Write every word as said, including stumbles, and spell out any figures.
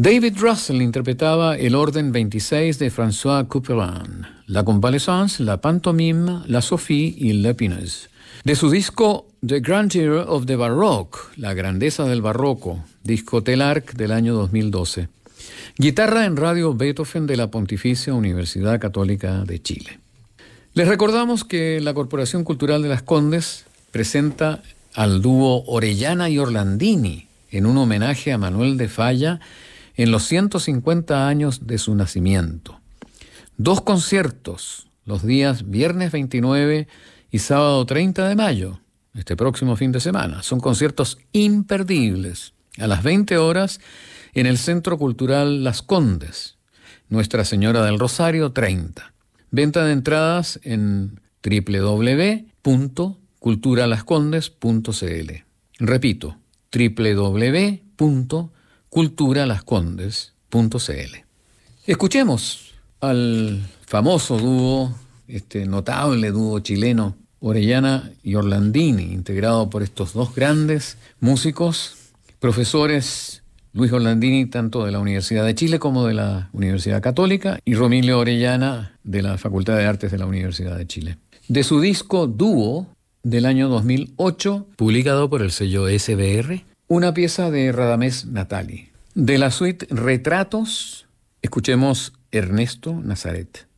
David Russell interpretaba el orden veintiséis de François Couperin, la Convalescence, la Pantomime, la Sophie y l'Épineux. De su disco The Grandeur of the Baroque, la grandeza del barroco, disco Telarc del año dos mil doce. Guitarra en Radio Beethoven de la Pontificia Universidad Católica de Chile. Les recordamos que la Corporación Cultural de Las Condes presenta al dúo Orellana y Orlandini en un homenaje a Manuel de Falla en los ciento cincuenta años de su nacimiento. Dos conciertos los días viernes veintinueve y sábado treinta de mayo, este próximo fin de semana. Son conciertos imperdibles. A las veinte horas en el Centro Cultural Las Condes, Nuestra Señora del Rosario treinta. Venta de entradas en doble u doble u doble u punto cultura las condes punto c l. Repito, doble u doble u doble u punto cultura las condes punto c l. Escuchemos al famoso dúo, este notable dúo chileno, Orellana y Orlandini, integrado por estos dos grandes músicos, profesores, Luis Orlandini tanto de la Universidad de Chile como de la Universidad Católica y Romilio Orellana de la Facultad de Artes de la Universidad de Chile. De su disco Dúo del año dos mil ocho, publicado por el sello S B R, una pieza de Radamés Natali. De la suite Retratos, escuchemos Ernesto Nazaret.